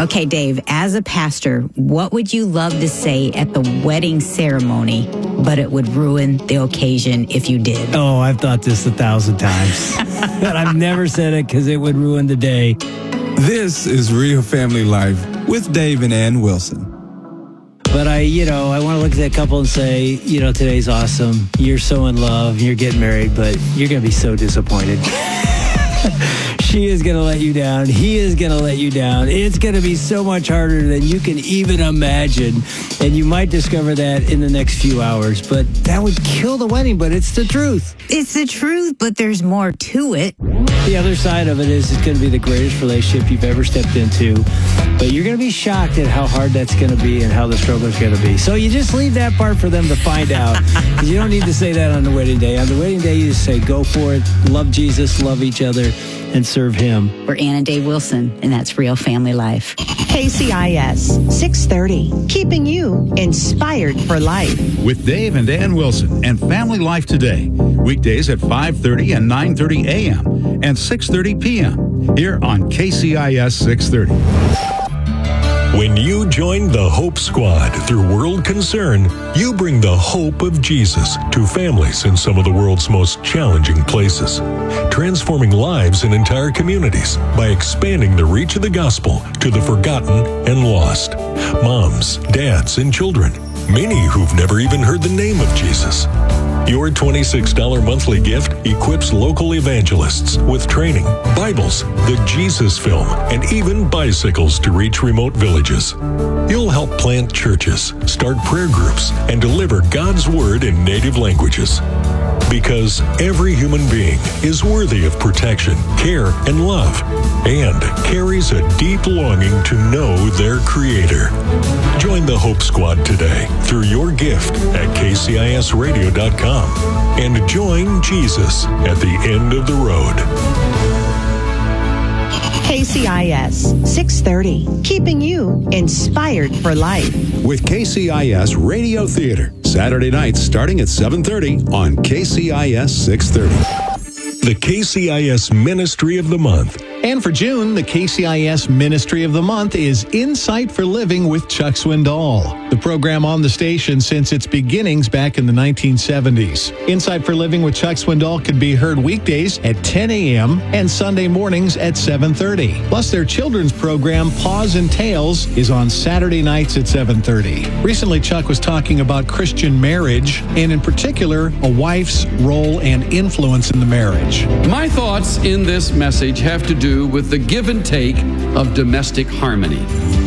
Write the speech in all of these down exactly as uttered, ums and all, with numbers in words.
Okay, Dave, as a pastor, what would you love to say at the wedding ceremony, but it would ruin the occasion if you did? Oh, I've thought this a thousand times. But I've never said it because it would ruin the day. This is Real Family Life with Dave and Ann Wilson. But I, you know, I want to look at that couple and say, you know, today's awesome. You're so in love. You're getting married, but you're going to be so disappointed. She is going to let you down. He is going to let you down. It's going to be so much harder than you can even imagine. And you might discover that in the next few hours. But that would kill the wedding, but it's the truth. It's the truth, but there's more to it. The other side of it is it's going to be the greatest relationship you've ever stepped into. But you're going to be shocked at how hard that's going to be and how the struggle is going to be. So you just leave that part for them to find out. Because you don't need to say that on the wedding day. On the wedding day, you just say, go for it. Love Jesus, love each other, and serve him. We're Ann and Dave Wilson, and that's Real Family Life. K C I S six thirty, keeping you inspired for life. With Dave and Ann Wilson and Family Life Today. Weekdays at five thirty and nine thirty a.m. and six thirty p.m. here on K C I S six thirty. When you join the Hope Squad through World Concern, you bring the hope of Jesus to families in some of the world's most challenging places, transforming lives in entire communities by expanding the reach of the gospel to the forgotten and lost. Moms, dads, and children, many who've never even heard the name of Jesus. Your twenty-six dollars monthly gift equips local evangelists with training, Bibles, the Jesus film, and even bicycles to reach remote villages. You'll help plant churches, start prayer groups, and deliver God's Word in native languages. Because every human being is worthy of protection, care, and love, and carries a deep longing to know their Creator. Join the Hope Squad today through your gift at K C I S radio dot com and join Jesus at the end of the road. K C I S six thirty, keeping you inspired for life. With K C I S Radio Theater, Saturday nights starting at seven thirty on K C I S six thirty. The K C I S Ministry of the Month. And for June, the K C I S Ministry of the Month is Insight for Living with Chuck Swindoll, the program on the station since its beginnings back in the nineteen seventies. Insight for Living with Chuck Swindoll can be heard weekdays at ten a.m. and Sunday mornings at seven thirty. Plus, their children's program, Paws and Tales, is on Saturday nights at seven thirty. Recently, Chuck was talking about Christian marriage, and in particular, a wife's role and influence in the marriage. My thoughts in this message have to do with the give and take of domestic harmony.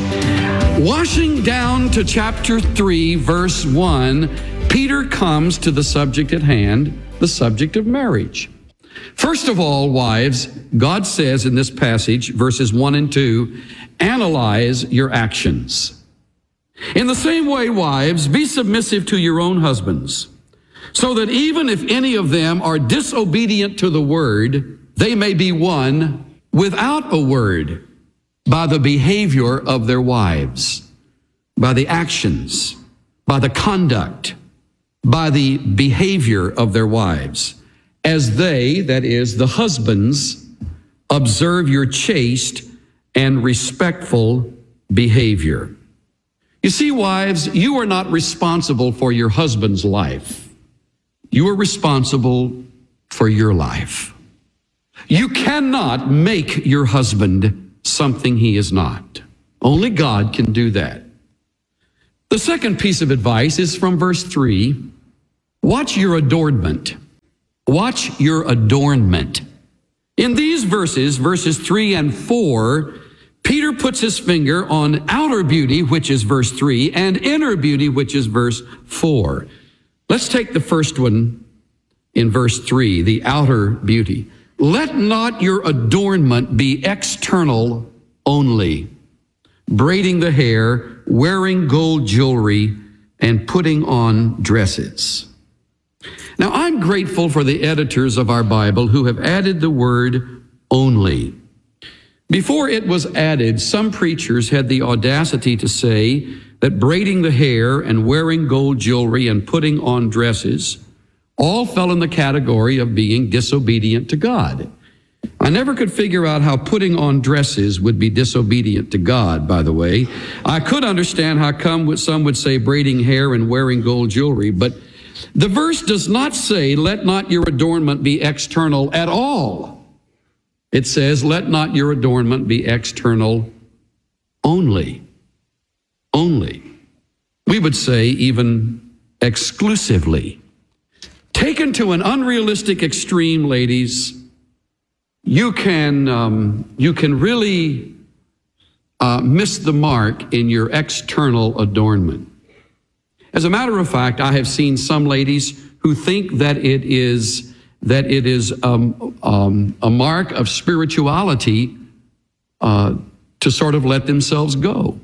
Washing down to chapter three, verse one, Peter comes to the subject at hand, the subject of marriage. First of all, wives, God says in this passage, verses one and two, analyze your actions. In the same way, wives, be submissive to your own husbands, so that even if any of them are disobedient to the word, they may be won without a word by the behavior of their wives, by the actions, by the conduct, by the behavior of their wives, as they, that is, the husbands, observe your chaste and respectful behavior. You see, wives, you are not responsible for your husband's life. You are responsible for your life. You cannot make your husband something he is not. Only God can do that. The second piece of advice is from verse three. Watch your adornment. Watch your adornment. In these verses, verses three and four, Peter puts his finger on outer beauty, which is verse three, and inner beauty, which is verse four. Let's take the first one in verse three, the outer beauty. Let not your adornment be external only, braiding the hair, wearing gold jewelry, and putting on dresses. Now, I'm grateful for the editors of our Bible who have added the word only. Before it was added, some preachers had the audacity to say that braiding the hair and wearing gold jewelry and putting on dresses all fell in the category of being disobedient to God. I never could figure out how putting on dresses would be disobedient to God, by the way. I could understand how come some would say braiding hair and wearing gold jewelry, but the verse does not say, let not your adornment be external at all. It says, let not your adornment be external only. Only. We would say even exclusively. Taken to an unrealistic extreme, ladies, you can um, you can really uh, miss the mark in your external adornment. As a matter of fact, I have seen some ladies who think that it is that it is um, um, a mark of spirituality uh, to sort of let themselves go.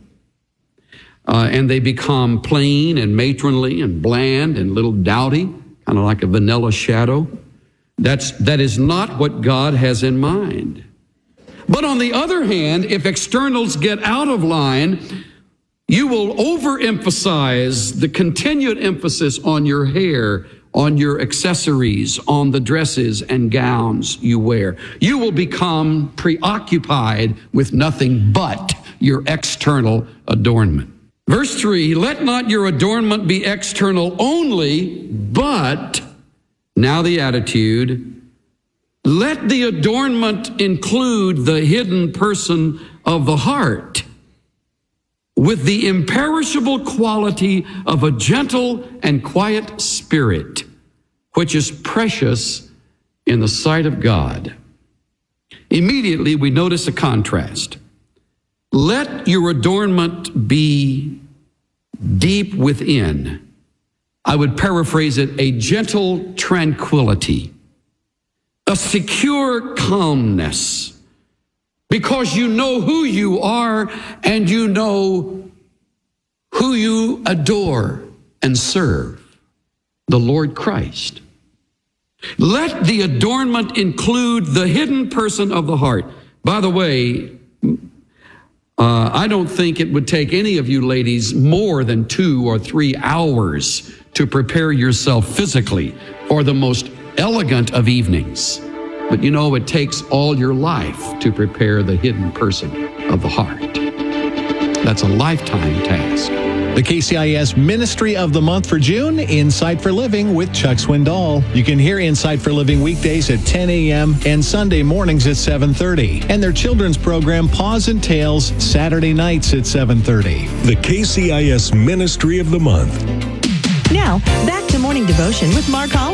Uh, and they become plain and matronly and bland and little dowdy, kind of like a vanilla shadow. That's, that is not what God has in mind. But on the other hand, if externals get out of line, you will overemphasize the continued emphasis on your hair, on your accessories, on the dresses and gowns you wear. You will become preoccupied with nothing but your external adornment. Verse three, let not your adornment be external only, but, now the attitude, let the adornment include the hidden person of the heart with the imperishable quality of a gentle and quiet spirit, which is precious in the sight of God. Immediately we notice a contrast. Let your adornment be deep within. I would paraphrase it, a gentle tranquility, a secure calmness, because you know who you are and you know who you adore and serve, the Lord Christ. Let the adornment include the hidden person of the heart. By the way, Uh, I don't think it would take any of you ladies more than two or three hours to prepare yourself physically for the most elegant of evenings. But you know, it takes all your life to prepare the hidden person of the heart. That's a lifetime task. The K C I S Ministry of the Month for June, Insight for Living with Chuck Swindoll. You can hear Insight for Living weekdays at ten a.m. and Sunday mornings at seven thirty. And their children's program, Paws and Tales, Saturday nights at seven thirty. The K C I S Ministry of the Month. Now, back to Morning Devotion with Mark Hollis.